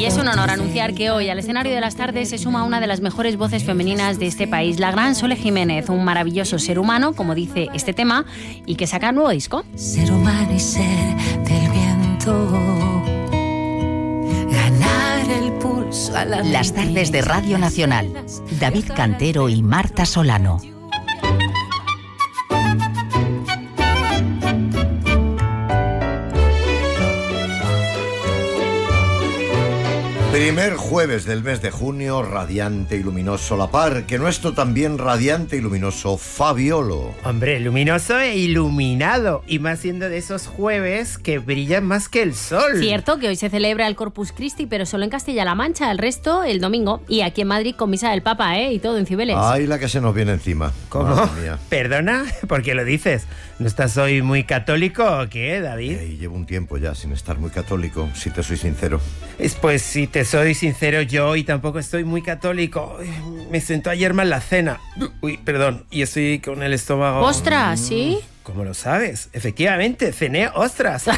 Y es un honor anunciar que hoy al escenario de las tardes se suma una de las mejores voces femeninas de este país, la gran Sole Jiménez, un maravilloso ser humano, como dice este tema, y que saca nuevo disco. Ser humano y ser del viento, ganar el pulso a la mente. Las tardes de Radio Nacional, David Cantero y Marta Solano. Primer jueves del mes de junio, radiante y luminoso la par, que nuestro también radiante y luminoso Fabiolo. Hombre, luminoso e iluminado, y más siendo de esos jueves que brillan más que el sol. Cierto que hoy se celebra el Corpus Christi, pero solo en Castilla-La Mancha, el resto el domingo, y aquí en Madrid con misa del Papa, y todo en Cibeles. Ay, la que se nos viene encima. ¿Cómo? Madre mía. ¿Perdona? ¿Por qué lo dices? ¿No estás hoy muy católico o qué, David? Llevo un tiempo ya sin estar muy católico, si te soy sincero. Pues si te soy sincero, yo hoy tampoco estoy muy católico. Me sentó ayer mal la cena. Uy, perdón, y estoy con el estómago... ¡Ostras! ¿Sí? ¿Cómo lo sabes? Efectivamente, cené ostras.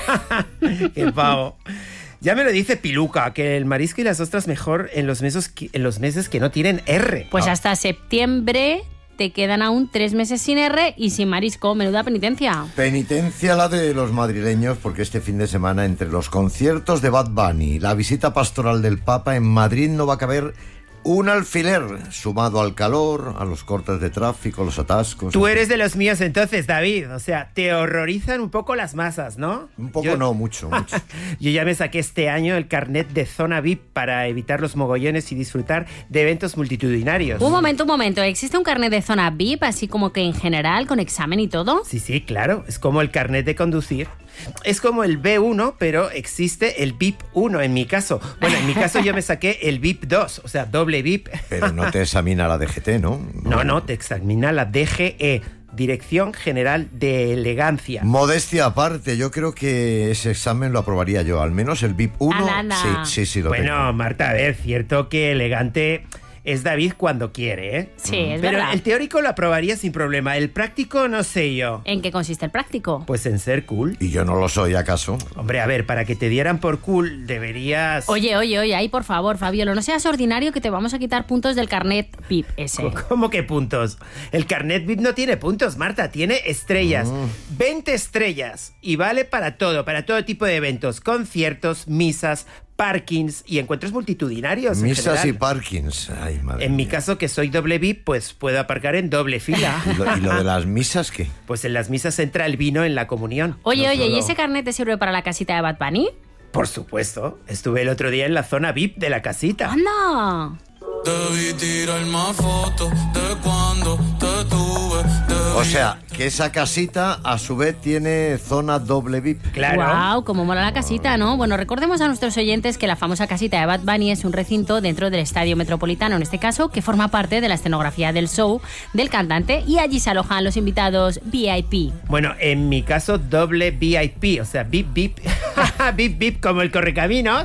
¡Qué pavo! Ya me lo dice Piluca, que el marisco y las ostras mejor en los meses que no tienen R. Pues hasta septiembre te quedan aún 3 meses sin R y sin marisco. Menuda penitencia. Penitencia la de los madrileños, porque este fin de semana, entre los conciertos de Bad Bunny, la visita pastoral del Papa, en Madrid no va a caber un alfiler, sumado al calor, a los cortes de tráfico, los atascos. Tú eres de los míos entonces, David. O sea, te horrorizan un poco las masas, ¿no? Un poco no, mucho. Yo ya me saqué este año el carnet de zona VIP para evitar los mogollones y disfrutar de eventos multitudinarios. Un momento. ¿Existe un carnet de zona VIP, así como que en general, con examen y todo? Sí, claro. Es como el carnet de conducir. Es como el B1, pero existe el VIP 1 en mi caso. Bueno, en mi caso yo me saqué el VIP 2, o sea, doble VIP. Pero no te examina la DGT, ¿no? No, te examina la DGE, Dirección General de Elegancia. Modestia aparte, yo creo que ese examen lo aprobaría yo, al menos el VIP 1. Sí, lo tengo. Bueno, Marta, a ver, cierto que elegante es David cuando quiere, ¿eh? Sí, es Pero verdad. el teórico lo aprobaría sin problema. El práctico no sé yo. ¿En qué consiste el práctico? Pues en ser cool. ¿Y yo no lo soy, acaso? Hombre, a ver, para que te dieran por cool deberías... Oye, ahí por favor, Fabiolo, no seas ordinario que te vamos a quitar puntos del carnet VIP ese. ¿Cómo que puntos? El carnet VIP no tiene puntos, Marta, tiene estrellas. 20 estrellas. Y vale para todo tipo de eventos, conciertos, misas, parkings y encuentros multitudinarios. Misas y parkings. Ay, madre En mi mía. caso, que soy doble VIP, pues puedo aparcar en doble fila. ¿Y lo de las misas qué? Pues en las misas entra el vino en la comunión. Oye, No ¿y solo- ese carnet te sirve para la casita de Bad Bunny? Por supuesto. Estuve el otro día en la zona VIP de la casita. ¡Anda! Debí tirar más fotos de cuando te tuve. O sea, que esa casita a su vez tiene zona doble VIP. Claro. ¡Guau! Cómo mola la casita, ¿no? Bueno, recordemos a nuestros oyentes que la famosa casita de Bad Bunny es un recinto dentro del Estadio Metropolitano, en este caso, que forma parte de la escenografía del show del cantante, y allí se alojan los invitados VIP. Bueno, en mi caso, doble VIP, o sea, VIP, VIP. VIP, VIP, como el correcaminos.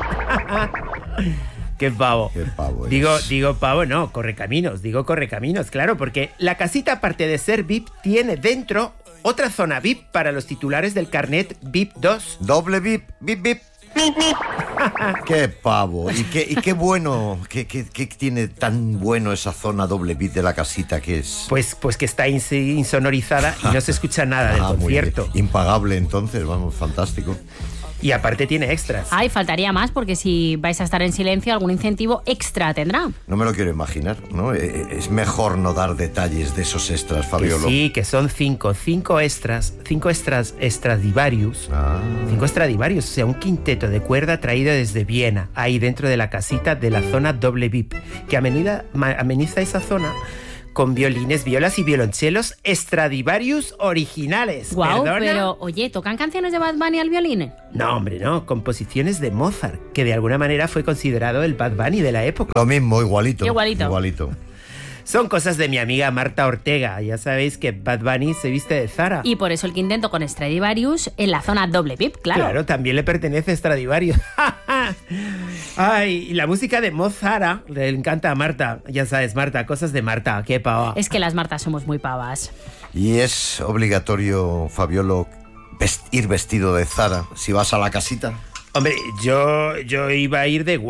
Qué pavo. Qué pavo eres. Digo pavo, no, correcaminos, claro, porque la casita, aparte de ser VIP, tiene dentro otra zona VIP para los titulares del carnet VIP 2. Doble VIP, VIP, VIP. Qué pavo. Y qué bueno, qué tiene tan bueno esa zona doble VIP de la casita que es. Pues que está insonorizada y no se escucha nada del Muy concierto. bien. Impagable entonces, vamos, fantástico. Y aparte tiene extras. Ay, faltaría más, porque si vais a estar en silencio, algún incentivo extra tendrá. No me lo quiero imaginar, ¿no? Es mejor no dar detalles de esos extras, Que Fabiolo. sí, que son 5 extras Stradivarius. 5 Stradivarius, o sea, un quinteto de cuerda traído desde Viena, ahí dentro de la casita de la zona doble VIP, que ameniza esa zona con violines, violas y violonchelos Stradivarius originales. Guau, ¿Perdona? pero oye, ¿tocan canciones de Bad Bunny al violín? No, hombre, no, composiciones de Mozart, que de alguna manera fue considerado el Bad Bunny de la época. Lo mismo, igualito. Igualito. Son cosas de mi amiga Marta Ortega. Ya sabéis que Bad Bunny se viste de Zara. Y por eso el quinteto con Stradivarius en la zona doble VIP, claro. Claro, también le pertenece a Stradivarius. Ay, y la música de Mozart le encanta a Marta. Ya sabes, Marta, cosas de Marta, qué pava. Es que las Martas somos muy pavas. Y es obligatorio, Fabiolo, ir vestido de Zara si vas a la casita. Hombre, yo iba a ir de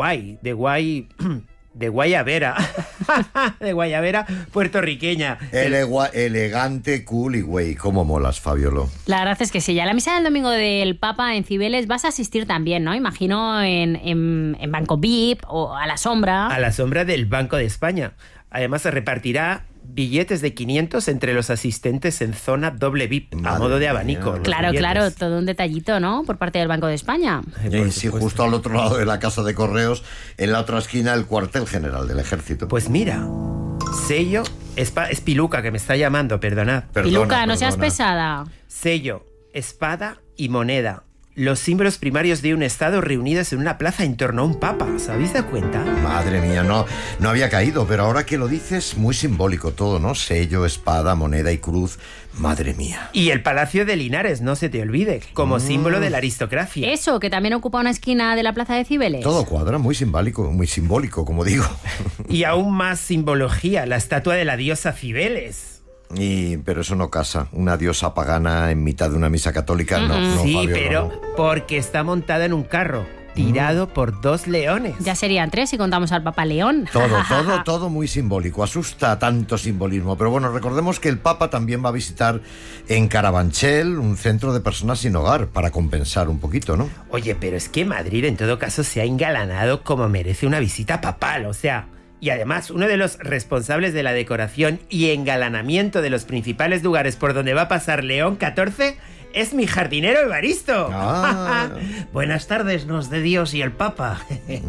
guayabera, de guayabera puertorriqueña. Elegante, cool y güey. ¿Cómo molas, Fabiolo? La verdad es que sí. A la misa del domingo del Papa en Cibeles vas a asistir también, ¿no? Imagino en Banco VIP o a la sombra. A la sombra del Banco de España. Además se repartirá billetes de 500 entre los asistentes en zona doble VIP, a modo de abanico. Claro, todo un detallito, ¿no? Por parte del Banco de España. Sí, justo al otro lado de la Casa de Correos, en la otra esquina, el cuartel general del Ejército. Pues mira, sello, es Piluca que me está llamando, perdonad. Piluca, no seas pesada. Sello, espada y moneda. Los símbolos primarios de un Estado reunidos en una plaza en torno a un papa. ¿Os habéis dado cuenta? Madre mía, no había caído, pero ahora que lo dices, muy simbólico todo, ¿no? Sello, espada, moneda y cruz. Madre mía. Y el Palacio de Linares, no se te olvide, como símbolo de la aristocracia. Eso, que también ocupa una esquina de la plaza de Cibeles. Todo cuadra, muy simbólico, como digo. Y aún más simbología, la estatua de la diosa Cibeles. Pero eso no casa. Una diosa pagana en mitad de una misa católica, no. Sí, Fabio, pero no. Porque está montada en un carro, tirado por 2 leones. Ya serían 3 si contamos al Papa León. Todo muy simbólico. Asusta tanto simbolismo. Pero bueno, recordemos que el Papa también va a visitar en Carabanchel un centro de personas sin hogar para compensar un poquito, ¿no? Oye, pero es que Madrid en todo caso se ha engalanado como merece una visita papal, o sea... Y además, uno de los responsables de la decoración y engalanamiento de los principales lugares por donde va a pasar León XIV es mi jardinero Evaristo. Buenas tardes, nos de Dios y el Papa.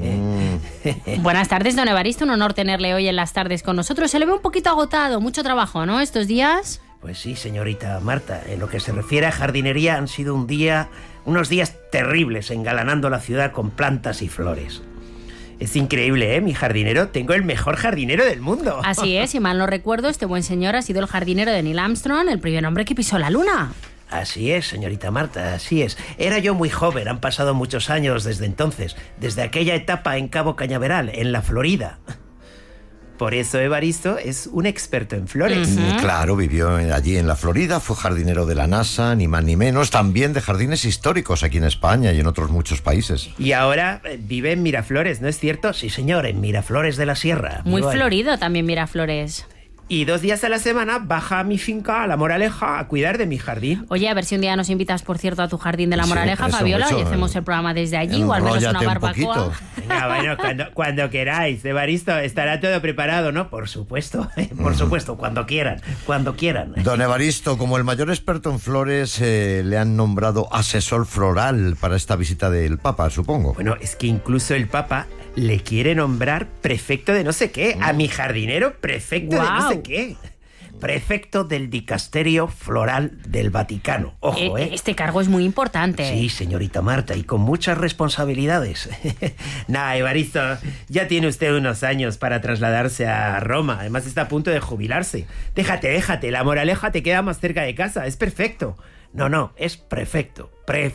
Buenas tardes, don Evaristo. Un honor tenerle hoy en las tardes con nosotros. Se le ve un poquito agotado, mucho trabajo, ¿no? Estos días. Pues sí, señorita Marta. En lo que se refiere a jardinería han sido unos días terribles engalanando la ciudad con plantas y flores. Es increíble, ¿eh? Mi jardinero, tengo el mejor jardinero del mundo. Así es, si mal no recuerdo, este buen señor ha sido el jardinero de Neil Armstrong, el primer hombre que pisó la luna. Así es, señorita Marta, así es. Era yo muy joven, han pasado muchos años desde entonces, desde aquella etapa en Cabo Cañaveral, en la Florida. Por eso Evaristo es un experto en flores. Claro, vivió allí en la Florida, fue jardinero de la NASA, ni más ni menos, también de jardines históricos aquí en España y en otros muchos países. Y ahora vive en Miraflores, ¿no es cierto? Sí, señor, en Miraflores de la Sierra. Muy florido también Miraflores. Y 2 días a la semana baja a mi finca, a La Moraleja, a cuidar de mi jardín. Oye, a ver si un día nos invitas, por cierto, a tu jardín de La Moraleja, eso, Fabiola, eso, y hacemos el programa desde allí, o al menos una barbacoa. Venga, bueno, cuando queráis, Evaristo, estará todo preparado, ¿no? Por supuesto, cuando quieran. Don Evaristo, como el mayor experto en flores, le han nombrado asesor floral para esta visita del Papa, supongo. Bueno, es que incluso el Papa le quiere nombrar prefecto de no sé qué, a mi jardinero prefecto de no sé qué. Prefecto del Dicasterio Floral del Vaticano. Ojo, Este cargo es muy importante. Sí, señorita Marta, y con muchas responsabilidades. Nah, Evaristo, ya tiene usted unos años para trasladarse a Roma. Además está a punto de jubilarse. Déjate, La Moraleja te queda más cerca de casa, es perfecto. No, es prefecto.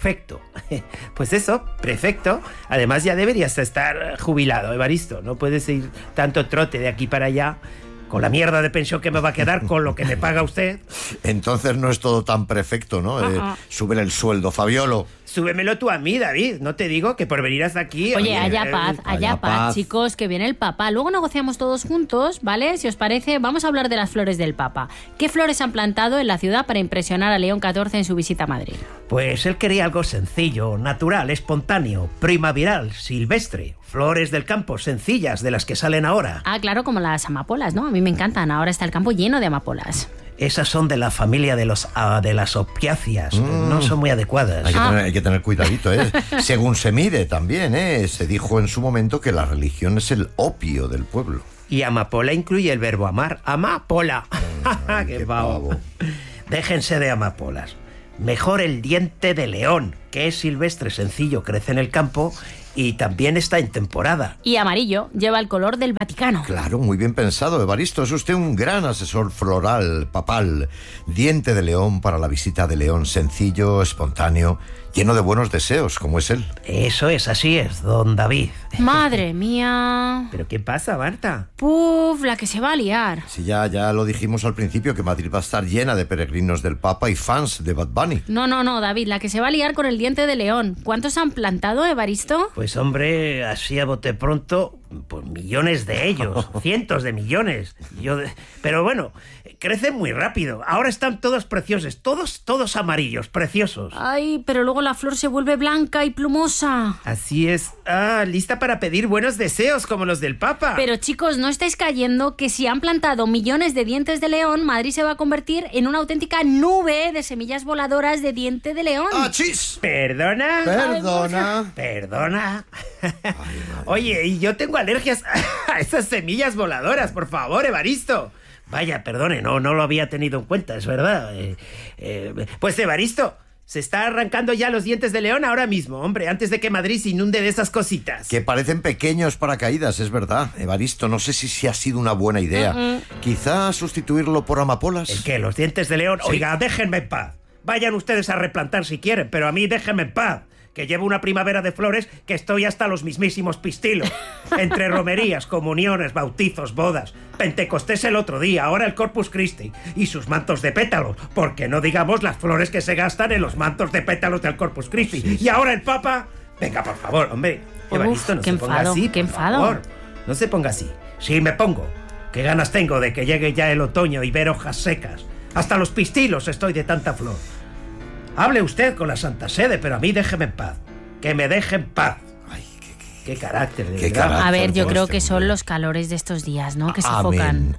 Pues eso, prefecto. Además ya deberías estar jubilado, Evaristo. No puedes ir tanto trote de aquí para allá. Con la mierda de pensión que me va a quedar con lo que me paga usted. Entonces no es todo tan perfecto, ¿no? Suben el sueldo, Fabiolo. Súbemelo tú a mí, David. No te digo que por venir hasta aquí... Oye, haya paz, chicos, que viene el Papa. Luego negociamos todos juntos, ¿vale? Si os parece, vamos a hablar de las flores del Papa. ¿Qué flores han plantado en la ciudad para impresionar a León XIV en su visita a Madrid? Pues él quería algo sencillo, natural, espontáneo, primaveral, silvestre. Flores del campo, sencillas, de las que salen ahora. Ah, claro, como las amapolas, ¿no? A mí me encantan. Ahora está el campo lleno de amapolas. Esas son de la familia de las opiáceas. No son muy adecuadas. Hay que tener cuidadito, ¿eh? Según se mire también, ¿eh? Se dijo en su momento que la religión es el opio del pueblo. Y amapola incluye el verbo amar. Amapola. ¡Qué pavo! Déjense de amapolas. Mejor el diente de león, que es silvestre, sencillo, crece en el campo y también está en temporada. Y amarillo, lleva el color del Vaticano. Claro, muy bien pensado, Evaristo. Es usted un gran asesor floral, papal. Diente de león para la visita de León, sencillo, espontáneo lleno de buenos deseos, como es él. Eso es, así es, don David. Madre mía. ¿Pero qué pasa, Marta? Puf, la que se va a liar. Sí, ya lo dijimos al principio, que Madrid va a estar llena de peregrinos del Papa y fans de Bad Bunny. No, David, la que se va a liar con el diente de león. ¿Cuántos han plantado, Evaristo? Pues hombre, así a bote pronto, pues millones de ellos, cientos de millones. Pero bueno, crecen muy rápido. Ahora están todos preciosos, todos amarillos, preciosos. Ay, pero luego la flor se vuelve blanca y plumosa. Así es. Lista para pedir buenos deseos como los del Papa. Pero chicos, ¿no estáis cayendo que si han plantado millones de dientes de león, Madrid se va a convertir en una auténtica nube de semillas voladoras de diente de león? ¡Achis! ¿Perdona? Perdona. Oye, y yo tengo alergias a esas semillas voladoras, por favor, Evaristo. Vaya, perdone, no lo había tenido en cuenta, es verdad. Pues Evaristo, se está arrancando ya los dientes de león ahora mismo, hombre, antes de que Madrid se inunde de esas cositas. Que parecen pequeños paracaídas, es verdad. Evaristo, no sé si ha sido una buena idea. Quizá sustituirlo por amapolas. ¿El qué? ¿Los dientes de león? Sí. Oiga, déjenme en paz. Vayan ustedes a replantar si quieren, pero a mí déjenme en paz. Que llevo una primavera de flores que estoy hasta los mismísimos pistilos. Entre romerías, comuniones, bautizos, bodas, Pentecostés el otro día, ahora el Corpus Christi y sus mantos de pétalos, porque no digamos las flores que se gastan en los mantos de pétalos del Corpus Christi. Sí. Y ahora el Papa... Venga, por favor, hombre. Evaristo, no se ponga así, qué enfado. Por favor. No se ponga así. Sí, me pongo. Qué ganas tengo de que llegue ya el otoño y ver hojas secas. Hasta los pistilos estoy de tanta flor. Hable usted con la Santa Sede, pero a mí déjeme en paz. Que me deje en paz. Ay, qué carácter, de qué verdad. carácter. A ver, yo creo Hostia, que son hombre. los calores de estos días, ¿no? Que Amén. sofocan.